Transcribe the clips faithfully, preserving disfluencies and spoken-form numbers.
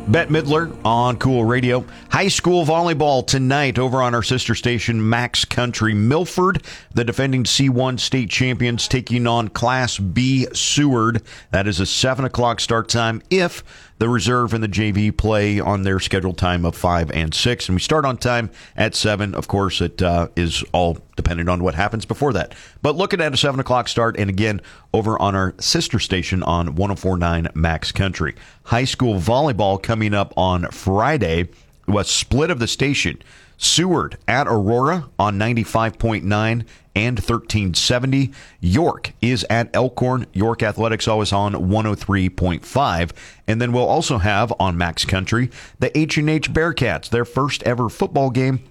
Bette Midler on Cool Radio. High school volleyball tonight over on our sister station, Max Country. Milford, the defending C one state champions, taking on Class B Seward. That is a seven o'clock start time if the reserve and the J V play on their scheduled time of five and six. And we start on time at seven. Of course, it uh, is all dependent on what happens before that. But looking at a seven o'clock start, and again, over on our sister station on one oh four point nine Max Country. High school volleyball coming up on Friday. A split of the station. Seward at Aurora on ninety-five point nine and thirteen seventy. York is at Elkhorn. York Athletics always on one oh three point five. And then we'll also have on Max Country the H and H Bearcats, their first ever football game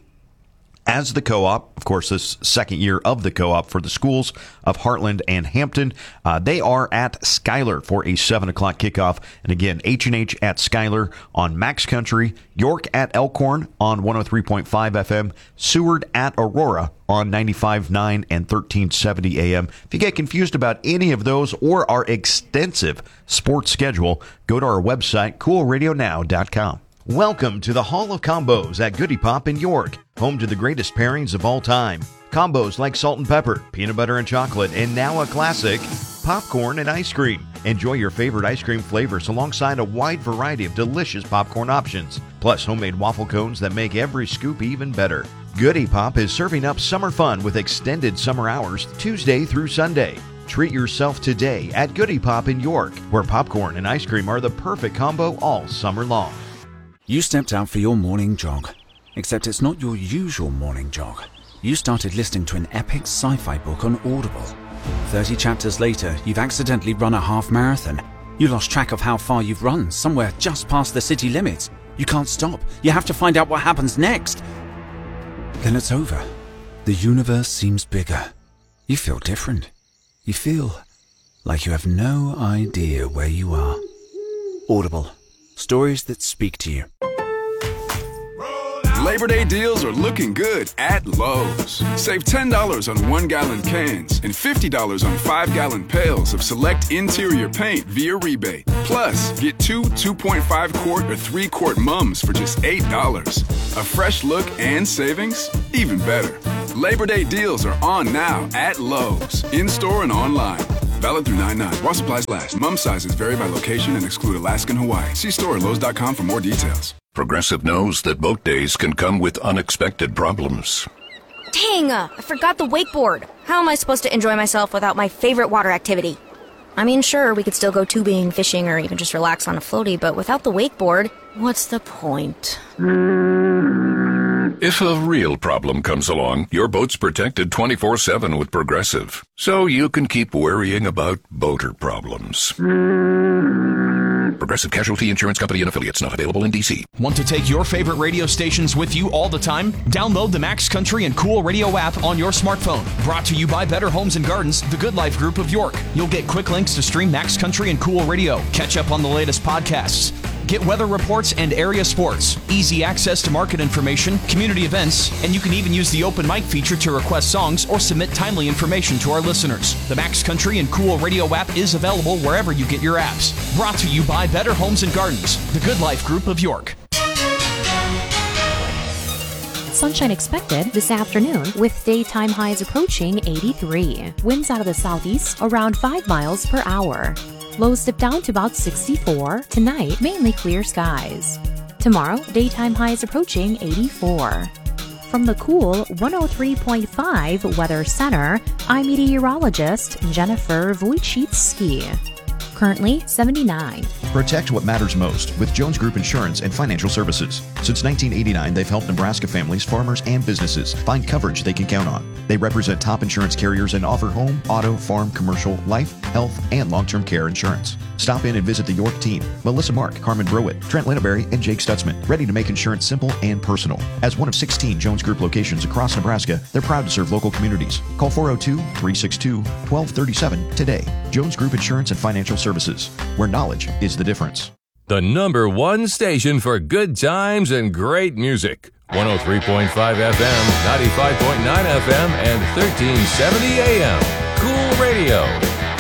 as the co-op. Of course, this second year of the co-op for the schools of Heartland and Hampton. Uh, they are at Schuyler for a seven o'clock kickoff. And again, H and H at Schuyler on Max Country. York at Elkhorn on one oh three point five F M. Seward at Aurora on ninety-five point nine and thirteen seventy A M. If you get confused about any of those or our extensive sports schedule, go to our website, cool radio now dot com. Welcome to the Hall of Combos at Goody Pop in York, home to the greatest pairings of all time. Combos like salt and pepper, peanut butter and chocolate, and now a classic, popcorn and ice cream. Enjoy your favorite ice cream flavors alongside a wide variety of delicious popcorn options, plus homemade waffle cones that make every scoop even better. Goody Pop is serving up summer fun with extended summer hours Tuesday through Sunday. Treat yourself today at Goody Pop in York, where popcorn and ice cream are the perfect combo all summer long. You stepped out for your morning jog, except it's not your usual morning jog. You started listening to an epic sci-fi book on Audible. thirty chapters later, you've accidentally run a half marathon. You lost track of how far you've run, somewhere just past the city limits. You can't stop. You have to find out what happens next. Then it's over. The universe seems bigger. You feel different. You feel like you have no idea where you are. Audible. Stories that speak to you. Labor Day deals are looking good at Lowe's. Save ten dollars on one-gallon cans and fifty dollars on five-gallon pails of select interior paint via rebate. Plus, get two two point five quart or three quart mums for just eight dollars. A fresh look and savings? Even better. Labor Day deals are on now at Lowe's, in-store and online. Valid through nine nine. While supplies last. Mum sizes vary by location and exclude Alaska and Hawaii. See store at Lowe's dot com for more details. Progressive knows that boat days can come with unexpected problems. Dang, uh, I forgot the wakeboard. How am I supposed to enjoy myself without my favorite water activity? I mean, sure, we could still go tubing, fishing, or even just relax on a floaty, but without the wakeboard, what's the point? If a real problem comes along, your boat's protected twenty-four seven with Progressive, so you can keep worrying about boater problems. Progressive Casualty Insurance Company and Affiliates, not available in D C. Want to take your favorite radio stations with you all the time? Download the Max Country and Cool Radio app on your smartphone. Brought to you by Better Homes and Gardens, the Good Life Group of York. You'll get quick links to stream Max Country and Cool Radio, catch up on the latest podcasts, get weather reports and area sports, easy access to market information, community events, and you can even use the open mic feature to request songs or submit timely information to our listeners. The Max Country and Cool Radio app is available wherever you get your apps. Brought to you by Better Homes and Gardens, the Good Life Group of York. Sunshine expected this afternoon with daytime highs approaching eighty-three. Winds out of the southeast around five miles per hour. Lows dip down to about sixty-four. Tonight, mainly clear skies. Tomorrow, daytime highs approaching eighty-four. From the Cool one oh three point five Weather Center, I'm meteorologist Jennifer Wojcicki. Currently seventy-nine. Protect what matters most with Jones Group Insurance and Financial Services. Since nineteen eighty-nine, they've helped Nebraska families, farmers, and businesses find coverage they can count on. They represent top insurance carriers and offer home, auto, farm, commercial, life, health, and long-term care insurance. Stop in and visit the York team. Melissa Mark, Carmen Browett, Trent Linneberry, and Jake Stutzman, ready to make insurance simple and personal. As one of sixteen Jones Group locations across Nebraska, they're proud to serve local communities. Call four oh two, three six two, one two three seven today. Jones Group Insurance and Financial Services, where knowledge is the difference. The number one station for good times and great music. one oh three point five F M, ninety-five point nine F M, and thirteen seventy A M. Cool Radio.